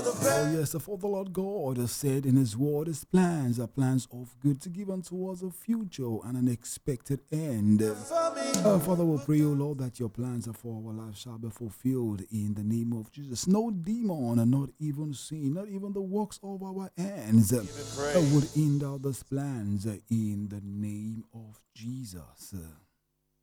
Oh, yes, for the Lord God has said in His word, His plans are plans of good to give unto us a future and an expected end. Father, we pray, O Lord, that your plans for our life shall be fulfilled in the name of Jesus. No demon, and not even sin, not even the works of our hands would hinder those plans in the name of Jesus.